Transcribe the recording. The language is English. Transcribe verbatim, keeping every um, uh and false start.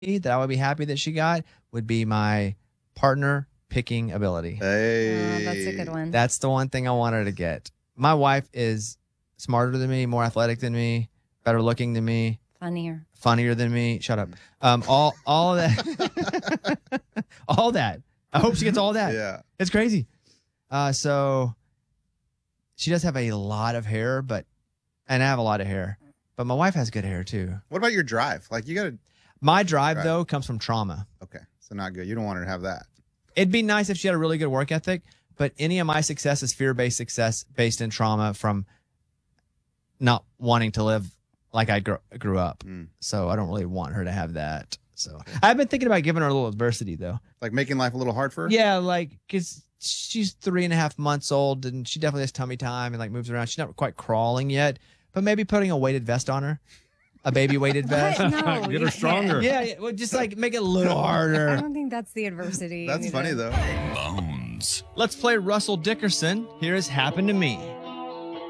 that I would be happy that she got would be my partner picking ability. Hey. Oh, that's a good one. That's the one thing I want her to get. My wife is smarter than me, more athletic than me, better looking than me, Funnier. funnier than me. Shut up. Um, all all of that. all that. I hope she gets all that. Yeah. It's crazy. Uh, so she does have a lot of hair, but and I have a lot of hair. But my wife has good hair too. What about your drive? Like you got to. My drive, Right. though, comes from trauma. Okay. So not good. You don't want her to have that. It'd be nice if she had a really good work ethic, but any of my success is fear-based success based in trauma from not wanting to live like I grew, grew up. Mm. So I don't really want her to have that. So I've been thinking about giving her a little adversity, though. Like making life a little hard for her? Yeah, like, because she's three and a half months old and she definitely has tummy time and like moves around. She's not quite crawling yet, but maybe putting a weighted vest on her. A baby weighted vest. What? No, Get you her stronger. can't. Yeah, yeah, well, just like make it a little I harder. don't think that's the adversity. That's you funny, know. though. Bones. Let's play Russell Dickerson. Here is Happened to Me.